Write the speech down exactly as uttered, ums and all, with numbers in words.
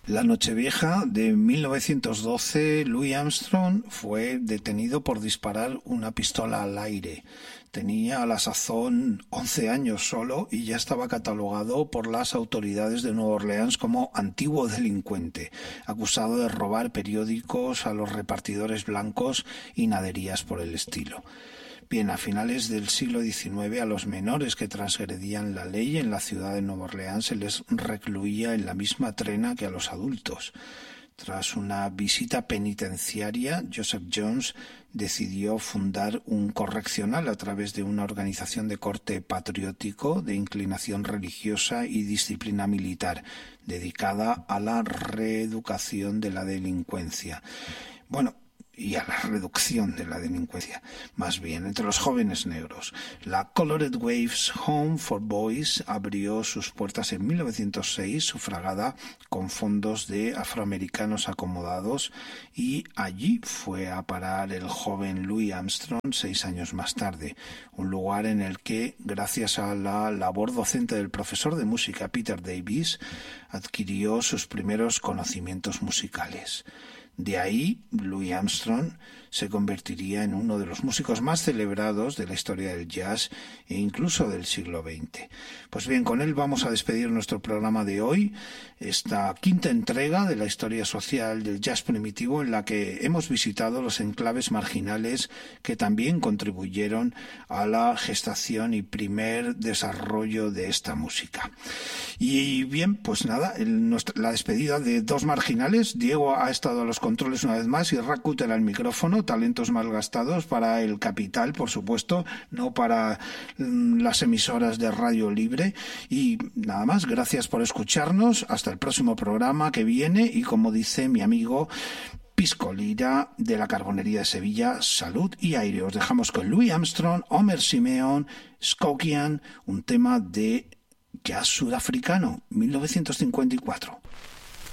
La Nochevieja de mil novecientos doce, Louis Armstrong fue detenido por disparar una pistola al aire. Tenía a la sazón once años solo y ya estaba catalogado por las autoridades de Nueva Orleans como antiguo delincuente, acusado de robar periódicos a los repartidores blancos y naderías por el estilo. Bien, a finales del siglo diecinueve a los menores que transgredían la ley en la ciudad de Nueva Orleans se les recluía en la misma trena que a los adultos. Tras una visita penitenciaria, Joseph Jones decidió fundar un correccional a través de una organización de corte patriótico, de inclinación religiosa y disciplina militar, dedicada a la reeducación de la delincuencia. Bueno, y a la reducción de la delincuencia, más bien, entre los jóvenes negros. La Colored Waves Home for Boys abrió sus puertas en mil novecientos seis, sufragada con fondos de afroamericanos acomodados, y allí fue a parar el joven Louis Armstrong seis años más tarde, un lugar en el que, gracias a la labor docente del profesor de música Peter Davis, adquirió sus primeros conocimientos musicales. De ahí, Louis Armstrong se convertiría en uno de los músicos más celebrados de la historia del jazz e incluso del siglo veinte. Pues bien, con él vamos a despedir nuestro programa de hoy, esta quinta entrega de la historia social del jazz primitivo, en la que hemos visitado los enclaves marginales que también contribuyeron a la gestación y primer desarrollo de esta música. Y bien, pues nada, el, nuestra, la despedida de dos marginales. Diego ha estado a los controles una vez más y Rakutel al micrófono, talentos malgastados para el capital, por supuesto, no para mm, las emisoras de Radio Libre. Y nada más, gracias por escucharnos, hasta el próximo programa que viene, y como dice mi amigo Pisco Lira de la Carbonería de Sevilla, salud y aire. Os dejamos con Louis Armstrong, Omer Simeon, Skokian, un tema de jazz sudafricano, mil novecientos cincuenta y cuatro.